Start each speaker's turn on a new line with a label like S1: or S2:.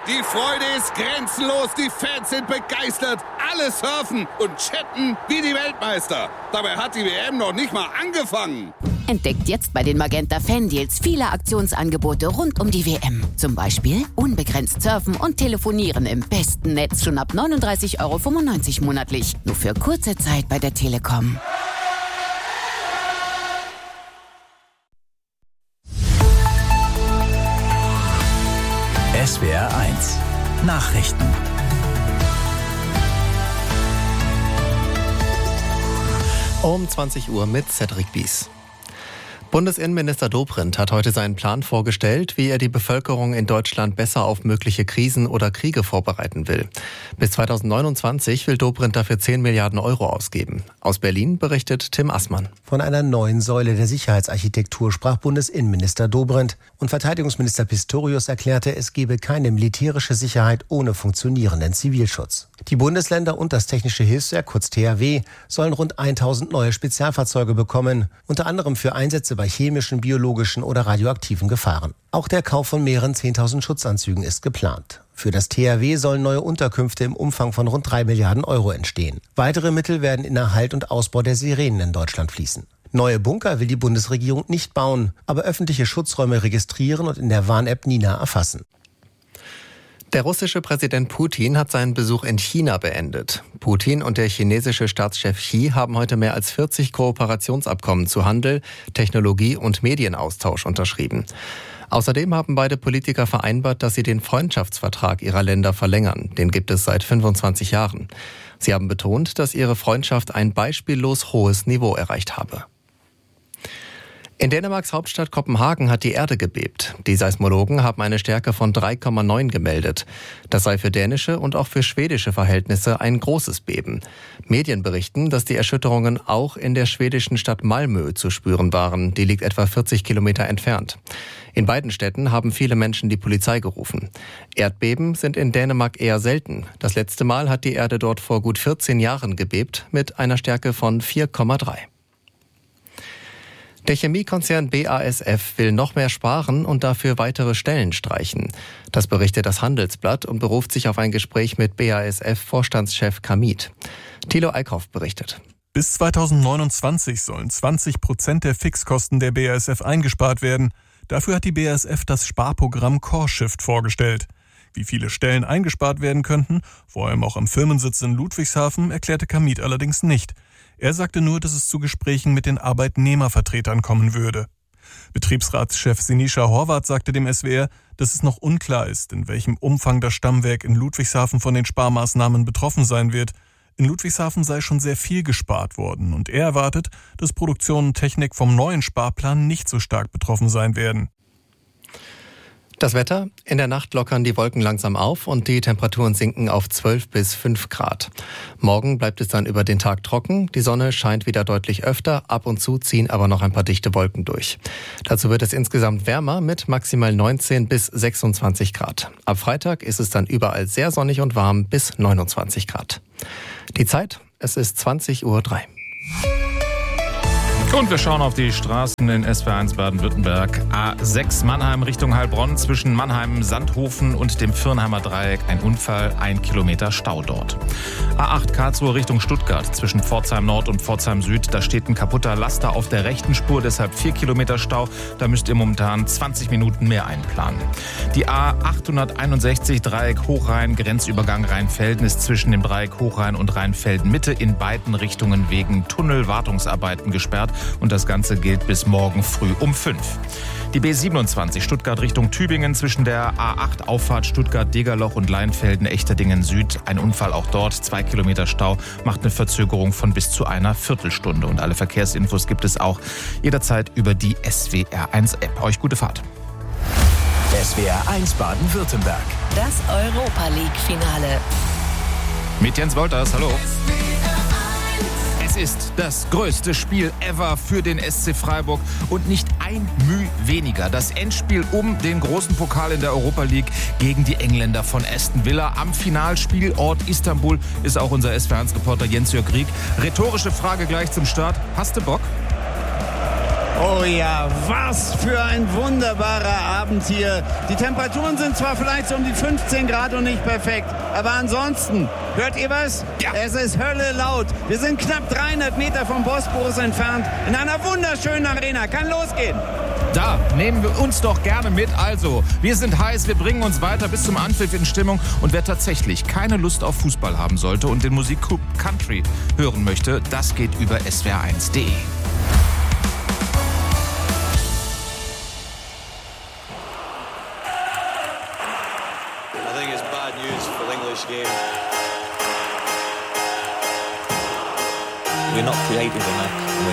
S1: Die Freude ist grenzenlos, die Fans sind begeistert, alle surfen und chatten wie die Weltmeister. Dabei hat die WM noch nicht mal angefangen.
S2: Entdeckt jetzt bei den Magenta Fan-Deals viele Aktionsangebote rund um die WM. Zum Beispiel unbegrenzt surfen und telefonieren im besten Netz schon ab 39,95 € monatlich. Nur für kurze Zeit bei der Telekom.
S3: SWR 1 Nachrichten.
S4: Um 20 Uhr mit Cedric Bies. Bundesinnenminister Dobrindt hat heute seinen Plan vorgestellt, wie er die Bevölkerung in Deutschland besser auf mögliche Krisen oder Kriege vorbereiten will. Bis 2029 will Dobrindt dafür 10 Milliarden € ausgeben. Aus Berlin berichtet Tim Assmann.
S5: Von einer neuen Säule der Sicherheitsarchitektur sprach Bundesinnenminister Dobrindt und Verteidigungsminister Pistorius erklärte, es gebe keine militärische Sicherheit ohne funktionierenden Zivilschutz. Die Bundesländer und das Technische Hilfswerk, kurz THW, sollen rund 1000 neue Spezialfahrzeuge bekommen, unter anderem für Einsätze bei chemischen, biologischen oder radioaktiven Gefahren. Auch der Kauf von mehreren 10.000 Schutzanzügen ist geplant. Für das THW sollen neue Unterkünfte im Umfang von rund 3 Milliarden € entstehen. Weitere Mittel werden in Erhalt und Ausbau der Sirenen in Deutschland fließen. Neue Bunker will die Bundesregierung nicht bauen, aber öffentliche Schutzräume registrieren und in der Warn-App Nina erfassen.
S4: Der russische Präsident Putin hat seinen Besuch in China beendet. Putin und der chinesische Staatschef Xi haben heute mehr als 40 Kooperationsabkommen zu Handel, Technologie und Medienaustausch unterschrieben. Außerdem haben beide Politiker vereinbart, dass sie den Freundschaftsvertrag ihrer Länder verlängern. Den gibt es seit 25 Jahren. Sie haben betont, dass ihre Freundschaft ein beispiellos hohes Niveau erreicht habe. In Dänemarks Hauptstadt Kopenhagen hat die Erde gebebt. Die Seismologen haben eine Stärke von 3,9 gemeldet. Das sei für dänische und auch für schwedische Verhältnisse ein großes Beben. Medien berichten, dass die Erschütterungen auch in der schwedischen Stadt Malmö zu spüren waren. Die liegt etwa 40 Kilometer entfernt. In beiden Städten haben viele Menschen die Polizei gerufen. Erdbeben sind in Dänemark eher selten. Das letzte Mal hat die Erde dort vor gut 14 Jahren gebebt mit einer Stärke von 4,3. Der Chemiekonzern BASF will noch mehr sparen und dafür weitere Stellen streichen. Das berichtet das Handelsblatt und beruft sich auf ein Gespräch mit BASF-Vorstandschef Kamit. Thilo Eickhoff berichtet.
S6: Bis 2029 sollen 20% der Fixkosten der BASF eingespart werden. Dafür hat die BASF das Sparprogramm CoreShift vorgestellt. Wie viele Stellen eingespart werden könnten, vor allem auch am Firmensitz in Ludwigshafen, erklärte Kamit allerdings nicht. Er sagte nur, dass es zu Gesprächen mit den Arbeitnehmervertretern kommen würde. Betriebsratschef Sinischa Horvath sagte dem SWR, dass es noch unklar ist, in welchem Umfang das Stammwerk in Ludwigshafen von den Sparmaßnahmen betroffen sein wird. In Ludwigshafen sei schon sehr viel gespart worden und er erwartet, dass Produktion und Technik vom neuen Sparplan nicht so stark betroffen sein werden.
S4: Das Wetter: In der Nacht lockern die Wolken langsam auf und die Temperaturen sinken auf 12 bis 5 Grad. Morgen bleibt es dann über den Tag trocken. Die Sonne scheint wieder deutlich öfter. Ab und zu ziehen aber noch ein paar dichte Wolken durch. Dazu wird es insgesamt wärmer mit maximal 19 bis 26 Grad. Ab Freitag ist es dann überall sehr sonnig und warm bis 29 Grad. Die Zeit: Es ist 20:03 Uhr.
S7: Und wir schauen auf die Straßen in SW1 Baden-Württemberg. A6 Mannheim Richtung Heilbronn, zwischen Mannheim, Sandhofen und dem Firnheimer Dreieck ein Unfall, 1 Kilometer Stau dort. A8 Karlsruhe Richtung Stuttgart, zwischen Pforzheim Nord und Pforzheim Süd, da steht ein kaputter Laster auf der rechten Spur, deshalb 4 Kilometer Stau. Da müsst ihr momentan 20 Minuten mehr einplanen. Die A861 Dreieck Hochrhein, Grenzübergang Rheinfelden, ist zwischen dem Dreieck Hochrhein und Rheinfelden Mitte in beiden Richtungen wegen Tunnelwartungsarbeiten gesperrt. Und das Ganze gilt bis morgen früh um 5. Die B27 Stuttgart Richtung Tübingen, zwischen der A8 Auffahrt Stuttgart-Degerloch und Leinfelden-Echterdingen Süd. Ein Unfall auch dort, 2 Kilometer Stau, macht eine Verzögerung von bis zu einer Viertelstunde. Und alle Verkehrsinfos gibt es auch jederzeit über die SWR1-App. Euch gute Fahrt.
S3: SWR1 Baden-Württemberg.
S2: Das Europa-League-Finale.
S7: Mit Jens Wolters, hallo. Es ist das größte Spiel ever für den SC Freiburg und nicht ein Mühe weniger. Das Endspiel um den großen Pokal in der Europa League gegen die Engländer von Aston Villa. Am Finalspielort Istanbul ist auch unser SWR1-Reporter Jens-Jörg Rieck. Rhetorische Frage gleich zum Start. Hast du Bock?
S8: Oh ja, was für ein wunderbarer Abend hier. Die Temperaturen sind zwar vielleicht so um die 15 Grad und nicht perfekt, aber ansonsten, hört ihr was?
S7: Ja.
S8: Es ist Hölle laut. Wir sind knapp 300 Meter vom Bosporus entfernt, in einer wunderschönen Arena. Kann losgehen.
S7: Da nehmen wir uns doch gerne mit. Also, wir sind heiß, wir bringen uns weiter bis zum Anpfiff in Stimmung. Und wer tatsächlich keine Lust auf Fußball haben sollte und den Musikclub Country hören möchte, das geht über swr1.de.
S9: I think it's bad news for the English game. We're not creative enough.